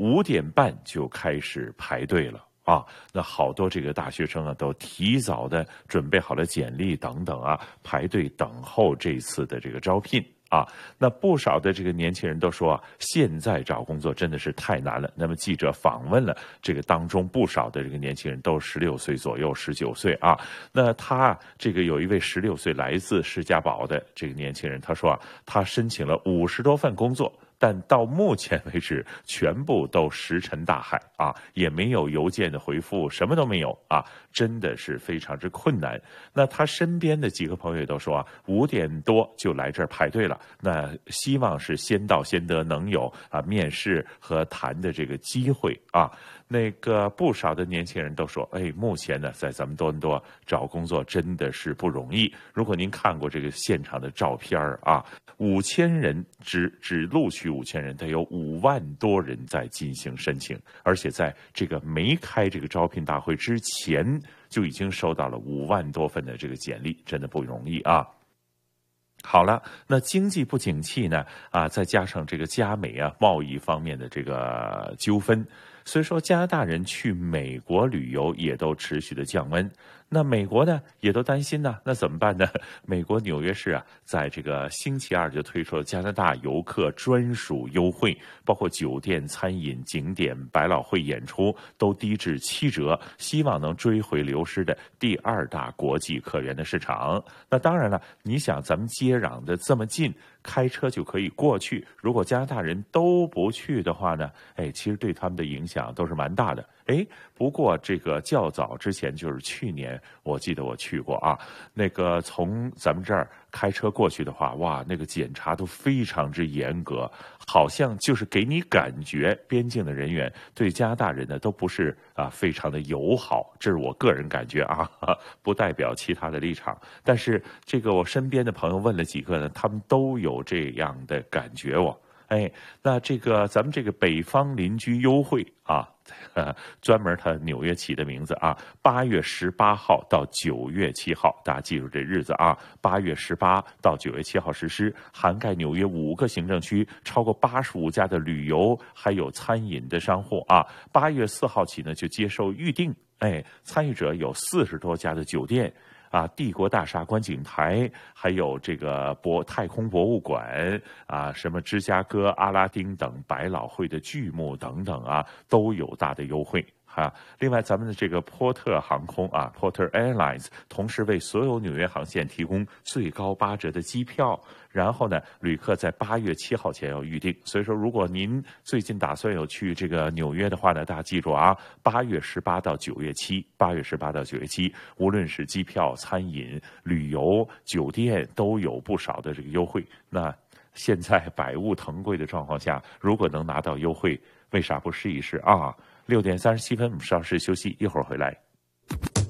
5点半就开始排队了。啊，那好多这个大学生啊，都提早的准备好了简历等等啊，排队等候这次的这个招聘啊。那不少的这个年轻人都说啊，现在找工作真的是太难了。那么记者访问了这个当中不少的这个年轻人，都16岁左右，19岁啊。那他这个有一位16岁来自士嘉堡的这个年轻人，他说啊，他申请了50多份工作。但到目前为止，全部都石沉大海啊，也没有邮件的回复，什么都没有啊，真的是非常之困难。那他身边的几个朋友也都说啊，5点多就来这儿排队了，那希望是先到先得，能有啊面试和谈的这个机会啊。那个不少的年轻人都说，哎，目前呢，在咱们多伦多找工作真的是不容易。如果您看过这个现场的照片啊，5000人只录取5000人，得有5万多人在进行申请，而且在这个没开这个招聘大会之前，就已经收到了5万多份的这个简历，真的不容易啊。好了，那经济不景气呢啊，再加上这个加美啊贸易方面的这个纠纷，所以说加拿大人去美国旅游也都持续的降温。那美国呢也都担心呢，那怎么办呢？美国纽约市啊，在这个星期二就推出了加拿大游客专属优惠，包括酒店、餐饮、景点、百老汇演出都低至7折，希望能追回流失的第2大国际客源的市场。那当然了，你想咱们接壤的这么近，开车就可以过去。如果加拿大人都不去的话呢，哎，其实对他们的影响都是蛮大的。哎，不过这个较早之前，就是去年，我记得我去过啊，那个从咱们这儿开车过去的话，哇，那个检查都非常之严格，好像就是给你感觉边境的人员对加拿大人呢都不是啊非常的友好，这是我个人感觉啊，不代表其他的立场。但是这个我身边的朋友问了几个呢，他们都有这样的感觉哦。哎，那这个咱们这个北方邻居优惠啊，专门他纽约起的名字啊，8月18号到9月7号，大家记住这日子啊，8月18到9月7号实施，涵盖纽约5个行政区，超过85家的旅游还有餐饮的商户啊。8月4号起呢就接受预定，哎，参与者有40多家的酒店。啊，帝国大厦观景台，还有这个太空博物馆啊，什么芝加哥、阿拉丁等百老汇的剧目等等啊，都有大的优惠。另外，咱们的这个波特航空啊 ，Porter Airlines， 同时为所有纽约航线提供最高8折的机票。然后呢，旅客在8月7号前要预定。所以说，如果您最近打算有去这个纽约的话呢，大家记住啊，8月18到9月7，8月18到9月7，无论是机票、餐饮、旅游、酒店，都有不少的这个优惠。那现在百物腾贵的状况下，如果能拿到优惠，为啥不试一试啊？6点37分，我们稍事休息，一会儿回来。